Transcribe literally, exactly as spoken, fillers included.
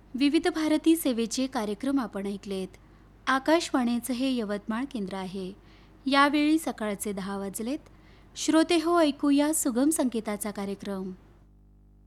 विविध भारती सेवेचे कार्यक्रम आपण ऐकलेत. आकाशवाणीचं हे यवतमाळ केंद्र आहे. यावेळी सकाळचे दहा वाजलेत. श्रोते हो, ऐकूया सुगम संकेताचा कार्यक्रम.